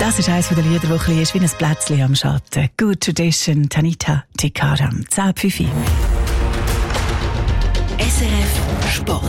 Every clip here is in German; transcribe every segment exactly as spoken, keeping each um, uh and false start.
Das ist eines der Lieder, das ein bisschen ist wie ein Plätzchen am Schatten. Good Tradition, Tanita Tikaram, zehn Pfiffi. S R F Sport.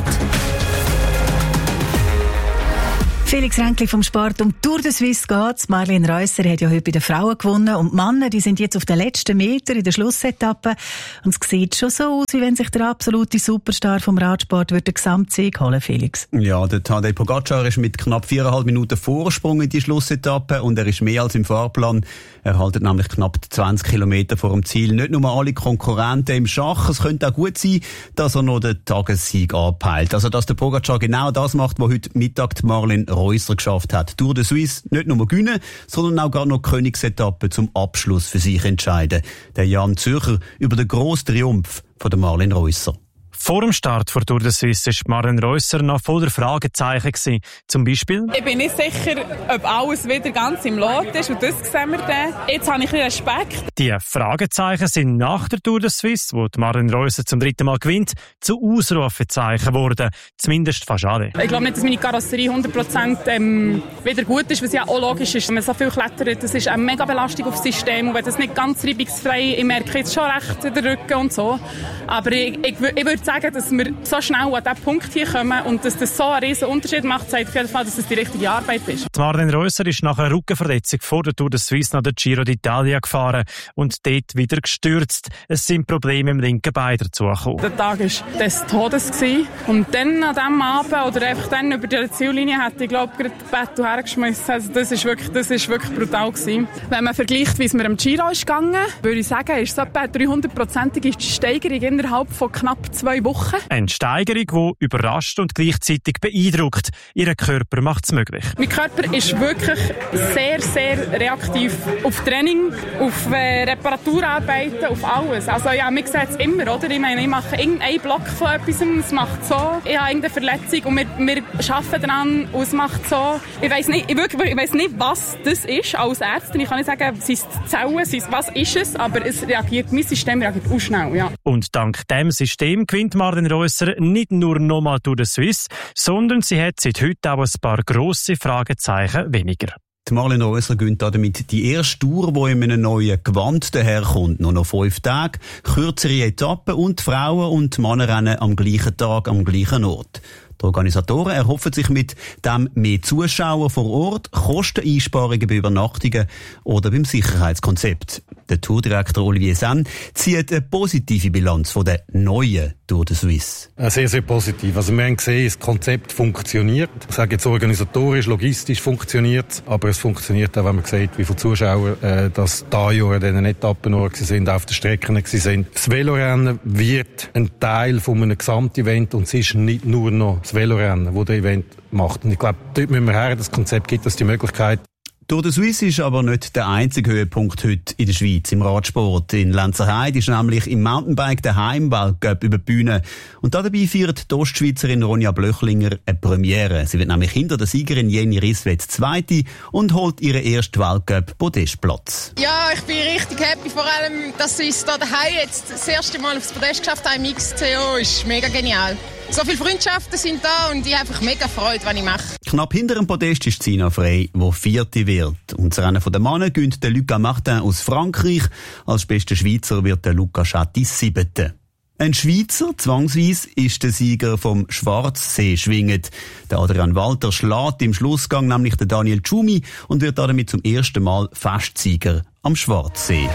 Felix Ränkli vom Sport. Um Tour de Suisse geht's. Marlene Reusser hat ja heute bei den Frauen gewonnen. Und die Männer, die sind jetzt auf den letzten Meter in der Schlussetappe. Und es sieht schon so aus, wie wenn sich der absolute Superstar vom Radsport den Gesamtsieg holen, Felix. Ja, der Tadej Pogacar ist mit knapp viereinhalb Minuten Vorsprung in die Schlussetappe. Und er ist mehr als im Fahrplan. Er haltet nämlich knapp zwanzig Kilometer vor dem Ziel. Nicht nur alle Konkurrenten im Schach. Es könnte auch gut sein, dass er noch den Tagessieg anpeilt. Also, dass der Pogacar genau das macht, was heute Mittag die Marlene Reusser geschafft hat. Tour de Suisse nicht nur gewinnen, sondern auch gar noch Königsetappe zum Abschluss für sich entscheiden. Der Jan Zürcher über den grossen Triumph von der Marlene Reusser. Vor dem Start der Tour de Suisse war Marlene Reusser noch voller Fragezeichen gewesen. Zum Beispiel: Ich bin nicht sicher, ob alles wieder ganz im Lot ist, und das sehen wir dann. Jetzt habe ich ein bisschen Respekt. Die Fragezeichen sind nach der Tour de Suisse, wo die Marlene Reusser zum dritten Mal gewinnt, zu Ausrufezeichen geworden. Zumindest fast alle. Ich glaube nicht, dass meine Karosserie hundert Prozent ähm, wieder gut ist, was ja auch logisch ist. Wenn man so viel klettert, das ist eine mega Belastung aufs System. Und wenn das nicht ganz reibungsfrei ist, ich merke jetzt schon recht in den Rücken und so. Aber ich, ich, ich würde sagen, dass wir so schnell an diesen Punkt hier kommen und dass das so einen riesen Unterschied macht, zeigt auf jeden Fall, dass es die richtige Arbeit ist. Die Marlene Reusser ist nach einer Rückenverletzung vor der Tour de Suisse nach der Giro d'Italia gefahren und dort wieder gestürzt. Es sind Probleme im linken Bein dazugekommen. Der Tag war des Todes gewesen. Und dann an diesem Abend oder einfach dann über die Ziellinie hätte ich glaube gerade das Bett hergeschmissen. Also das ist wirklich, das ist wirklich brutal gewesen. Wenn man vergleicht, wie es mir am Giro ist gegangen, würde ich sagen, ist es etwa eine dreihundertprozentige Steigerung innerhalb von knapp zwei Wochen. Eine Steigerung, die überrascht und gleichzeitig beeindruckt. Ihr Körper macht es möglich. Mein Körper ist wirklich sehr, sehr reaktiv auf Training, auf äh, Reparaturarbeiten, auf alles. Also ja, man sieht es immer, oder? Ich meine, ich mache irgendeinen Block von etwas und es macht so. Ich habe irgendeine Verletzung und wir, wir arbeiten daran und es macht so. Ich weiss nicht, ich wirklich, ich weiss nicht, was das ist als Ärztin. Ich kann nicht sagen, sind es Zellen, sind es, was ist es, aber es reagiert, mein System reagiert auch schnell, ja. Und dank diesem System gewinnt Marlene Reusser nicht nur nochmal Tour de Suisse, sondern sie hat seit heute auch ein paar grosse Fragezeichen weniger. Die Marlene Reusser gewinnt damit die erste Tour, die in einem neuen Gewand daherkommt. Nur noch fünf Tage, kürzere Etappen und Frauen- und Männerrennen am gleichen Tag, am gleichen Ort. Die Organisatoren erhoffen sich mit dem mehr Zuschauer vor Ort, Kosteneinsparungen bei Übernachtungen oder beim Sicherheitskonzept. Der Tourdirektor Olivier Sen zieht eine positive Bilanz von der neuen Tour de Suisse. Sehr, sehr positiv. Also wir haben gesehen, das Konzept funktioniert. Ich sage jetzt organisatorisch, logistisch funktioniert es, aber es funktioniert auch, wenn man sieht, wie viele Zuschauer äh, das da Jahr in diesen Etappen noch sind, auf den Strecken sind. Das Velorennen wird ein Teil von einem Gesamtevent und es ist nicht nur noch das Velorennen, das das Event macht. Und ich glaube, dort müssen wir her, das Konzept gibt uns die Möglichkeit. Tour de Suisse ist aber nicht der einzige Höhepunkt heute in der Schweiz im Radsport. In Lenzerheide ist nämlich im Mountainbike der Heimweltcup über die Bühne. Und dabei feiert die Ostschweizerin Ronja Blöchlinger eine Premiere. Sie wird nämlich hinter der Siegerin Jenny Risswed Zweite und holt ihren ersten Weltcup-Podestplatz. Ja, ich bin richtig happy, vor allem, dass sie es da daheim jetzt das erste Mal aufs Podest geschafft haben im X C O, ist mega genial. So viele Freundschaften sind da und ich habe einfach mega Freude, was ich mache. Knapp hinter dem Podest ist Sina Frey, die Vierte wird. Und das Rennen der Männer gönnt der Lucas Martin aus Frankreich. Als bester Schweizer wird der Luca Schattis Siebente. Ein Schweizer, zwangsweise, ist der Sieger vom Schwarzsee schwingend. Der Adrian Walter schlägt im Schlussgang nämlich den Daniel Tschumi und wird damit zum ersten Mal Festsieger am Schwarzsee.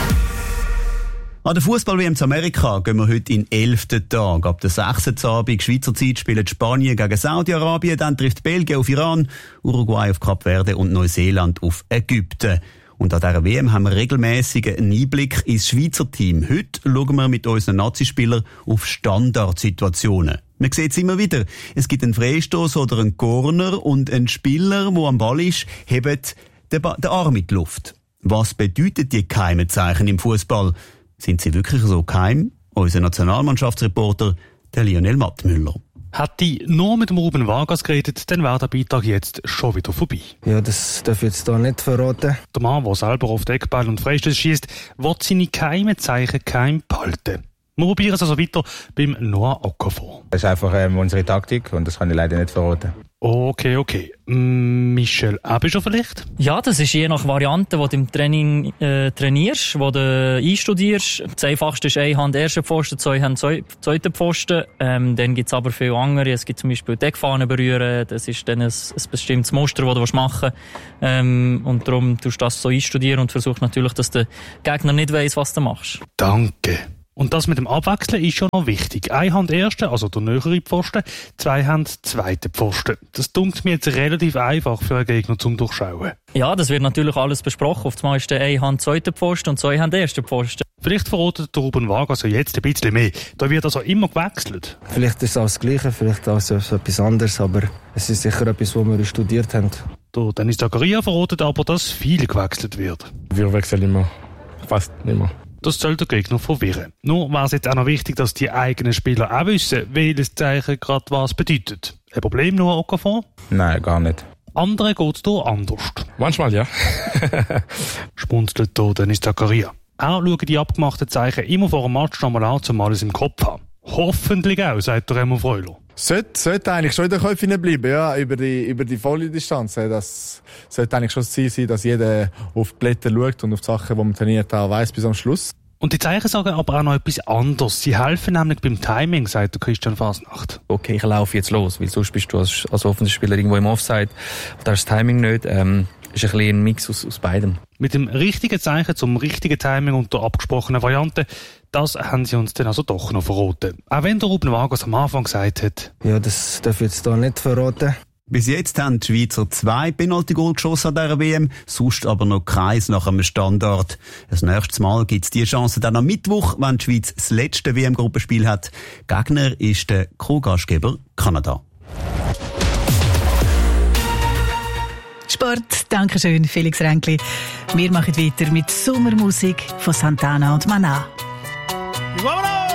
An der Fußball-W M zu Amerika gehen wir heute in den elften Tag. Ab der sechsten Abend Schweizer Zeit spielen Spanien gegen Saudi-Arabien, dann trifft Belgien auf Iran, Uruguay auf Kap Verde und Neuseeland auf Ägypten. Und an dieser W M haben wir regelmäßig einen Einblick ins Schweizer Team. Heute schauen wir mit unseren Nazispielern auf Standardsituationen. Man sieht es immer wieder. Es gibt einen Freistoß oder einen Corner und ein Spieler, der am Ball ist, hebt den, ba- den Arm in die Luft. Was bedeutet die geheimen Zeichen im Fußball? Sind sie wirklich so geheim? Unser Nationalmannschaftsreporter, der Lionel Mattmüller. Hätte ich nur mit dem Ruben Vargas geredet, dann wäre der Beitrag jetzt schon wieder vorbei. Ja, das darf ich jetzt hier nicht verraten. Der Mann, der selber auf die Eckball und Freistöße schiesst, will seine geheimen Zeichen geheim behalten. Wir probieren es also weiter beim Noah Okafor. Das ist einfach ähm, unsere Taktik und das kann ich leider nicht verraten. Okay, okay. Michel Aebischer vielleicht? Ja, das ist je nach Variante, die du im Training äh, trainierst, wo du einstudierst. Das Einfachste ist eine Hand erster Pfosten, zwei Hand zweiter Pfosten. Ähm, dann gibt es aber viele andere. Es gibt zum Beispiel Deckfahnen berühren. Das ist dann ein, ein bestimmtes Muster, das du machen willst. Ähm, und darum tust du das so einstudieren und versuchst natürlich, dass der Gegner nicht weiss, was du machst. Danke. Und das mit dem Abwechseln ist schon noch wichtig. Eine Hand erste, also der nähere Pfosten, zwei Hand zweite Pfosten. Das klingt mir jetzt relativ einfach für einen Gegner zum Durchschauen. Ja, das wird natürlich alles besprochen. Auf einmal ist eine Hand zweite Pfosten und zwei Hand erste Pfosten. Vielleicht verratet der Ruben Vargas ja jetzt ein bisschen mehr. Da wird also immer gewechselt. Vielleicht ist es auch das Gleiche, vielleicht auch so etwas anderes, aber es ist sicher etwas, was wir studiert haben. Der Dennis Zakaria verratet aber, dass viel gewechselt wird. Wir wechseln immer. Fast immer. Das soll der Gegner verwirren. Nur wäre es jetzt auch noch wichtig, dass die eigenen Spieler auch wissen, welches Zeichen gerade was bedeutet. Ein Problem nur Okafor? Nein, gar nicht. Andere geht es hier anders. Manchmal, ja. Spunzelt hier Dennis Zakaria. Auch schauen die abgemachten Zeichen immer vor dem Match nochmal an, zumal es im Kopf haben. Hoffentlich auch, sagt der Remo Freuler. Sollte, sollte eigentlich schon in den Köpfen bleiben, ja, über die, über die volle Distanz. Das sollte eigentlich schon das Ziel sein, dass jeder auf die Blätter schaut und auf die Sachen, die man trainiert, auch weiss bis am Schluss. Und die Zeichen sagen aber auch noch etwas anderes. Sie helfen nämlich beim Timing, sagt der Christian Fasnacht. Okay, ich laufe jetzt los, weil sonst bist du als, als Offensivspieler irgendwo im Offside. Da ist das Timing nicht. Ähm, ist ein bisschen ein Mix aus, aus beidem. Mit dem richtigen Zeichen zum richtigen Timing und der abgesprochenen Variante, das haben sie uns dann also doch noch verraten. Auch wenn der Ruben Vargas am Anfang gesagt hat. Ja, das darf ich jetzt hier nicht verraten. Bis jetzt haben die Schweizer zwei Penalty-Goal geschossen an dieser W M, sonst aber noch keins nach einem Standard. Das nächste Mal gibt es die Chance dann am Mittwoch, wenn die Schweiz das letzte W M-Gruppenspiel hat. Gegner ist der Co-Gastgeber Kanada. Sport, danke schön, Felix Ränkli. Wir machen weiter mit Sommermusik von Santana und Maná. ¡Vámonos!